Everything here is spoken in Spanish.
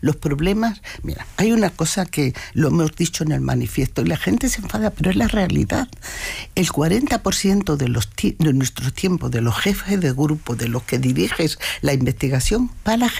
Los problemas, mira, hay una cosa que lo hemos dicho en el manifiesto y la gente se enfada, pero es la realidad. El 40% de nuestro tiempo, de los jefes de grupo, de los que diriges la investigación, va a la